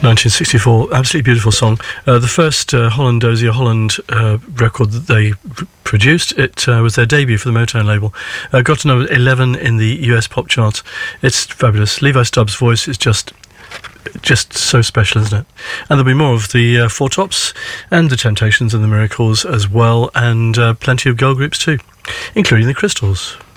1964, absolutely beautiful song. The first Holland Dozier Holland record that they produced, it was their debut for the Motown label. Got to number 11 in the US pop charts. It's fabulous. Levi Stubbs' voice is just so special, isn't it? And there'll be more of the Four Tops and the Temptations and the Miracles as well, and plenty of girl groups too, including the Crystals.